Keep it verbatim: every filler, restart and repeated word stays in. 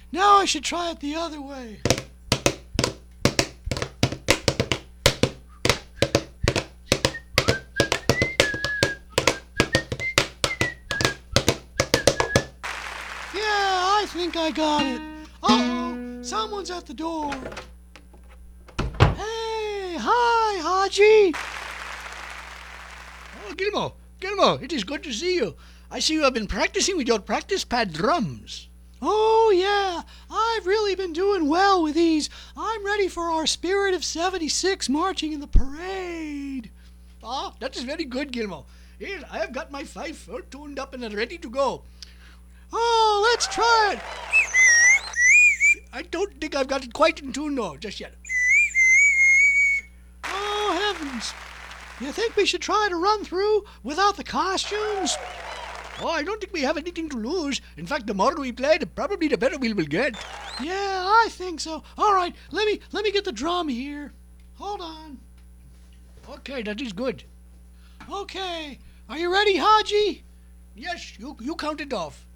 Now I should try it the other way. Yeah, I think I got it. Uh-oh, someone's at the door. Hey, hi, Haji. Oh, Gilmo, Gilmo, it is good to see you. I see you have been practicing with your practice pad drums. Oh, yeah, I've really been doing well with these. I'm ready for our Spirit of seventy-six marching in the parade. Ah, that is very good, Gilmo. Here, I have got my fife all tuned up and ready to go. Oh, let's try it. I don't think I've got it quite in tune, though, just yet. Oh, heavens. You think we should try to run through without the costumes? Oh, I don't think we have anything to lose. In fact, the more we play, the probably the better we will get. Yeah, I think so. All right, let me let me get the drum here. Hold on. Okay, that is good. Okay, are you ready, Haji? Yes, you you count it off.